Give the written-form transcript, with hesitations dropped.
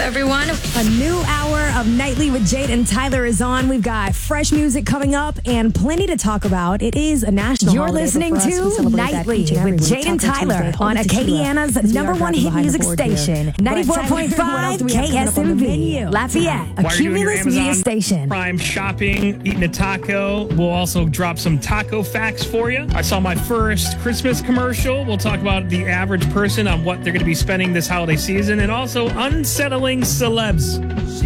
everyone. A new hour of Nightly with Jade and Tyler is on. We've got fresh music coming up and plenty to talk about. It is a national You're holiday, listening but for us, we to celebrate that Nightly each and every with week. Jade and Taco Tyler Tuesday, on Acadiana's number one hit music station, 94.5 KSMV, Lafayette, a While you're doing your Cumulus Media Amazon station. Prime shopping, eating a taco. We'll also drop some taco facts for you. I saw my first Christmas commercial. We'll talk about the average person on what they're going to be spending this holiday season, and also unsettling celebs.